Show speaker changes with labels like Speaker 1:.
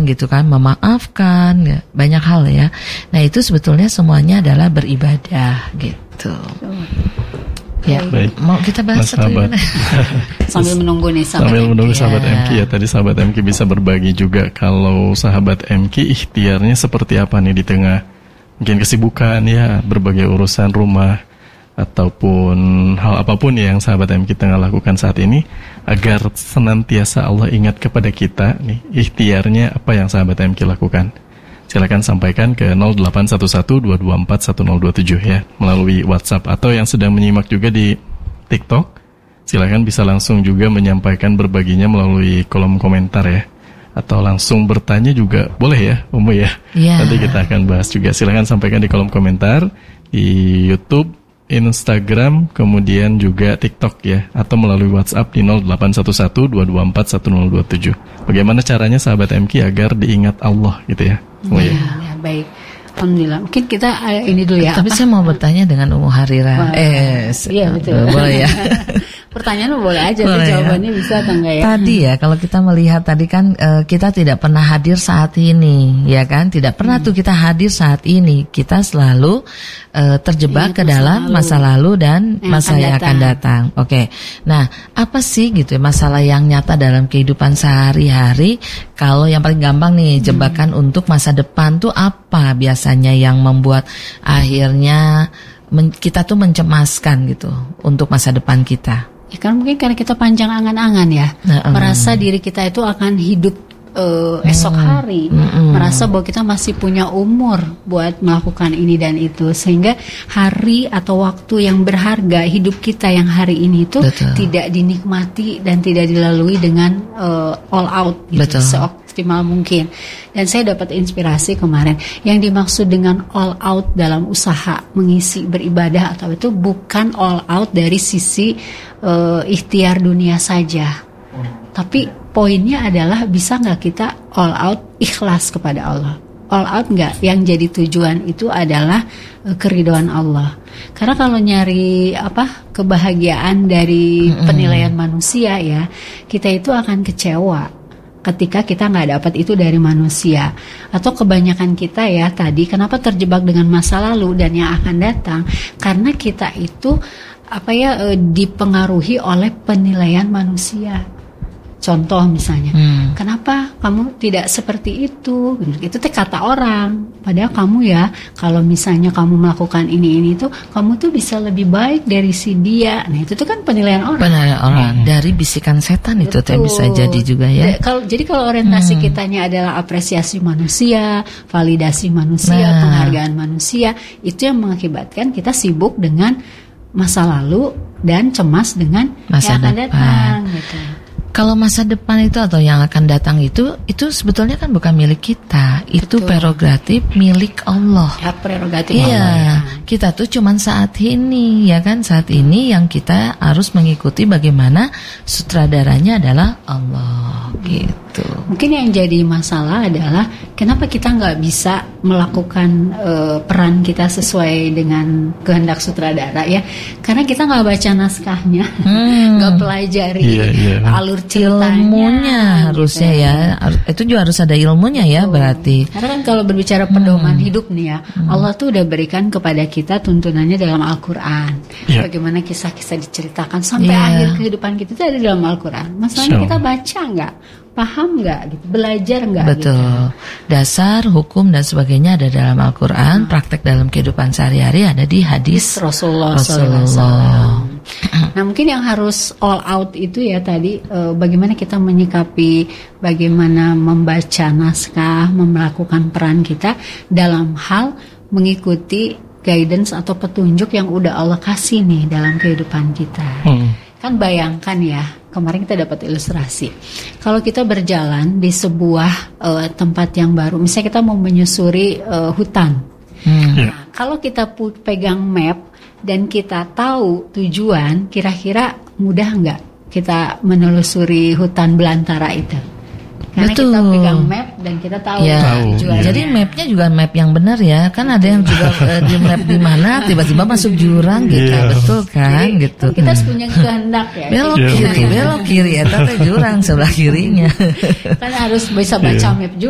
Speaker 1: gitu kan, memaafkan, ya, banyak hal ya. Nah itu sebetulnya semuanya adalah beribadah gitu. Ya,
Speaker 2: baik.
Speaker 1: Mau kita bahas satu gimana?
Speaker 3: Sambil menunggu nih
Speaker 2: sahabat MK ya. Tadi sahabat MK bisa berbagi juga kalau sahabat MK ikhtiarnya seperti apa nih di tengah mungkin kesibukan ya, berbagai urusan rumah ataupun hal apapun yang sahabat MK tengah lakukan saat ini, agar senantiasa Allah ingat kepada kita nih, ikhtiarnya apa yang sahabat MK lakukan. Silakan sampaikan ke 0811-224-1027 ya, melalui WhatsApp, atau yang sedang menyimak juga di TikTok, silakan bisa langsung juga menyampaikan berbaginya melalui kolom komentar ya, atau langsung bertanya juga boleh ya Umu ya. Nanti kita akan bahas juga. Silakan sampaikan di kolom komentar di YouTube, Instagram, kemudian juga TikTok ya, atau melalui WhatsApp di 0811-224-1027. Bagaimana caranya sahabat MK agar diingat Allah gitu ya?
Speaker 3: Ya, baik. Alhamdulillah. Mungkin kita ini dulu ya.
Speaker 1: Tapi saya mau bertanya dengan Umu Harira.
Speaker 3: Iya betul.
Speaker 1: Boleh ya.
Speaker 3: Pertanyaan boleh aja, boleh, jawabannya bisa atau enggak ya?
Speaker 1: Tadi ya, kalau kita melihat tadi kan kita tidak pernah hadir saat ini, ya kan? Tidak pernah tuh kita hadir saat ini. Kita selalu terjebak ke dalam masa lalu dan masa yang akan datang. Oke. Nah, apa sih gitu masalah yang nyata dalam kehidupan sehari-hari? Kalau yang paling gampang nih, jebakan untuk masa depan tuh apa biasanya yang membuat akhirnya kita tuh mencemaskan gitu untuk masa depan kita?
Speaker 3: Ya kan mungkin karena kita panjang angan-angan ya, merasa diri kita itu akan hidup esok hari, merasa bahwa kita masih punya umur buat melakukan ini dan itu, sehingga hari atau waktu yang berharga hidup kita yang hari ini itu tidak dinikmati dan tidak dilalui dengan all out gitu, seoptimal mungkin. Dan saya dapat inspirasi kemarin, yang dimaksud dengan all out dalam usaha mengisi beribadah atau itu bukan all out dari sisi ikhtiar dunia saja, tapi poinnya adalah bisa nggak kita all out ikhlas kepada Allah. All out nggak yang jadi tujuan itu adalah keridhaan Allah. Karena kalau nyari kebahagiaan dari penilaian manusia ya, kita itu akan kecewa ketika kita nggak dapat itu dari manusia. Atau kebanyakan kita ya tadi kenapa terjebak dengan masa lalu dan yang akan datang, karena kita itu dipengaruhi oleh penilaian manusia. Contoh misalnya, kenapa kamu tidak seperti itu? Itu kata orang. Padahal kamu ya, kalau misalnya kamu melakukan ini tuh, kamu tuh bisa lebih baik dari si dia. Nah itu tuh kan penilaian orang.
Speaker 1: Penilaian orang dari bisikan setan. Betul. Itu bisa jadi juga ya.
Speaker 3: Jadi kalau orientasi kitanya adalah apresiasi manusia, validasi manusia, penghargaan manusia, itu yang mengakibatkan kita sibuk dengan masa lalu dan cemas dengan
Speaker 1: masa
Speaker 3: yang akan datang. Gitu.
Speaker 1: Kalau masa depan itu atau yang akan datang itu sebetulnya kan bukan milik kita, itu prerogatif milik Allah.
Speaker 3: Ya, prerogatif Allah.
Speaker 1: Iya, kita tuh cuman saat ini, ya kan, saat ini yang kita harus mengikuti bagaimana sutradaranya adalah Allah, gitu.
Speaker 3: Mungkin yang jadi masalah adalah kenapa kita nggak bisa melakukan peran kita sesuai dengan kehendak sutradara ya? Karena kita nggak baca naskahnya, nggak pelajari alur ceritanya.
Speaker 1: Ilmunya harusnya gitu. Ya, itu juga harus ada ilmunya ya berarti.
Speaker 3: Karena kan kalau berbicara pedoman hidup nih ya, Allah tuh udah berikan kepada kita tuntunannya dalam Al-Quran. Bagaimana kisah-kisah diceritakan sampai akhir kehidupan kita itu ada dalam Al-Quran. Masalahnya kita baca nggak? Paham nggak gitu, belajar nggak?
Speaker 1: Betul. Gitu. Dasar hukum dan sebagainya ada dalam Al-Quran, praktek dalam kehidupan sehari-hari ada di hadis Rasulullah.
Speaker 3: Nah mungkin yang harus all out itu ya tadi bagaimana kita menyikapi, bagaimana membaca naskah, melakukan peran kita dalam hal mengikuti guidance atau petunjuk yang udah Allah kasih nih dalam kehidupan kita. Kan bayangkan ya, kemarin kita dapat ilustrasi. Kalau kita berjalan di sebuah tempat yang baru, misalnya kita mau menyusuri hutan. Nah, kalau kita pegang map dan kita tahu tujuan, kira-kira mudah nggak kita menelusuri hutan belantara itu? Karena kita pegang map dan kita tahu tujuannya.
Speaker 1: Jadi mapnya juga map yang benar ya. Kan ada yang juga di map di mana tiba-tiba masuk jurang gitu. Betul kan?
Speaker 3: Jadi,
Speaker 1: gitu.
Speaker 3: Kita harus punya kehendak ya.
Speaker 1: Belok kiri ya, tapi jurang sebelah kirinya.
Speaker 3: Kan harus bisa baca map juga.